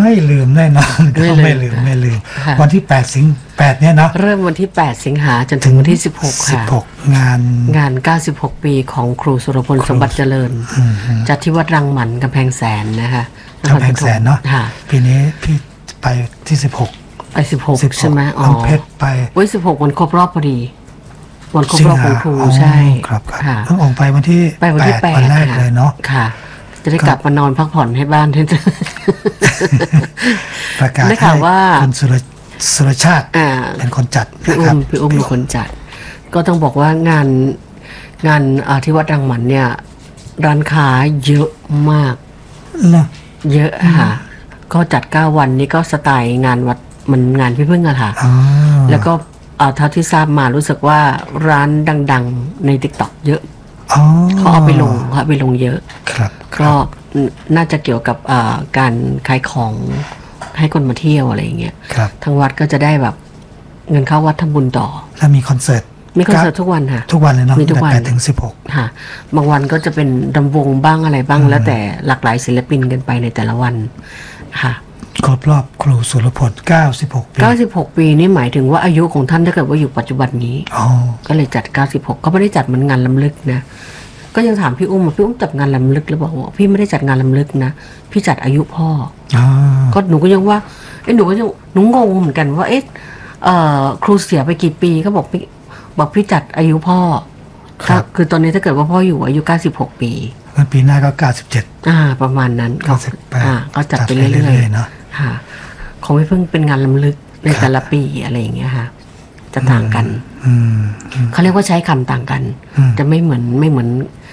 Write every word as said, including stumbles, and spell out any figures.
ไม่ลืมแน่นอนก็ไม่ลืมไม่ลืมวันที่แปดสิงแปดเนี่ยเนาะเริ่มวันที่แปดสิงหาจนถึงวันที่สิบหกค่ะสิบหกงานงานเก้าสิบหกปีของครูสุรพลสมบัติเจริญจัดที่วัดรังหมันกำแพงแสนนะคะกำแพงแสนเนาะปีนี้พี่ไปที่สิบหกไปสิบหกใช่ไหมอ๋อเพชรไปโอ้ยสิบหกวันครบรอบพอดีวันครบรอบของครูใช่ครับครับเพิ่งออกไปวันที่ไปวันที่แปดวันแรกเลยเนาะค่ะจะได้กลับมานอนพักผ่อนให้บ้านที่ประกาศให้คุณสุรสุรชาติเป็นคนจัดพี่อุ้มพี่อุ้มเป็นคนจัดก็ต้องบอกว่างานงานที่วัดรังหมันเนี่ยร้านค้าเยอะมากเยอะค่ะก็จัดเก้าวันนี้ก็สไตล์งานวัดมันงานพี่พึ่งอะค่ะแล้วก็เท่าที่ทราบมารู้สึกว่าร้านดังๆใน TikTok เยอะเขาเอาไปลงเขาไปลงเยอะก็น่าจะเกี่ยวกับการขายของให้คนมาเที่ยวอะไรอย่างเงี้ยทางวัดก็จะได้แบบเงินเข้าวัดทำบุญต่อแล้วมีคอนเสิร์ตมีคอนเสิร์ตทุกวันค่ะทุกวันเลยเนาะมีทุกวันแปดถึงสิบหกค่ะบางวันก็จะเป็นรำวงบ้างอะไรบ้างแล้วแต่หลากหลายศิลปินกันไปในแต่ละวันค่ะครบรอบครูสุรพลเก้าสิบหกปีเก้าสิบหกปีนี่หมายถึงว่าอายุของท่านถ้าเกิดว่าอยู่ปัจจุบันนี้ก็เลยจัดเก้าสิบหกก็ไม่ได้จัดเหมือนงานล้ำลึกนะก็ยังถามพี่อุ้มพี่อุ้มจัดงานล้ำลึกแล้วบอกว่าพี่ไม่ได้จัดงานล้ำลึกนะพี่จัดอายุพ่อก็หนูก็ยังว่าเอ๊ะหนูก็ยังหนูงงเหมือนกันว่าเอ๊ะครูเสียไปกี่ปีเขาบอกพี่บอกพี่จัดอายุพ่อคือตอนนี้ถ้าเกิดว่าพ่ออยู่อายุเก้าสิบหกปีปีหน้าก็เก้าสิบเจ็ดอ่าประมาณนั้นเก้าสิบแปดก็จัดไปเรื่อยๆเนาะค่ะของพี่เพิ่งเป็นงานล้ำลึกในแต่ละปีอะไรอย่างเงี้ยค่ะจะต่างกันเขาเรียกว่าใช้คำต่างกันจะไม่เหมือนไม่เหมือน